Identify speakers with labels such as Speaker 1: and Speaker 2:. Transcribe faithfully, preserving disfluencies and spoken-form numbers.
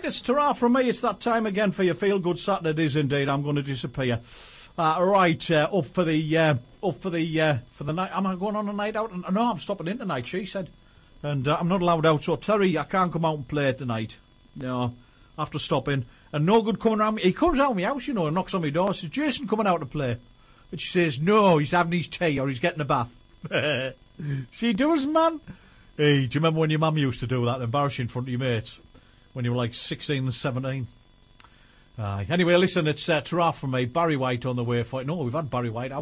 Speaker 1: Right, it's ta-ra from me. It's that time again for your feel-good Saturdays. Indeed, I'm going to disappear. Uh, right, uh, up for the uh, up for the uh, for the night. Am I going on a night out? No, I'm stopping in tonight. She said, and uh, I'm not allowed out. So Terry, I can't come out and play tonight. No, I have to stop in. And no good coming around me. He comes out of my house, you know, and knocks on my door. Says, Jason coming out to play. And she says, no, he's having his tea or he's getting a bath. She does, man. Hey, do you remember when your mum used to do that, embarrass you in front of your mates when you were like sixteen and seventeen? Aye. Anyway, listen, it's uh, ta-ra from me. Barry White on the way for it. No, we've had Barry White.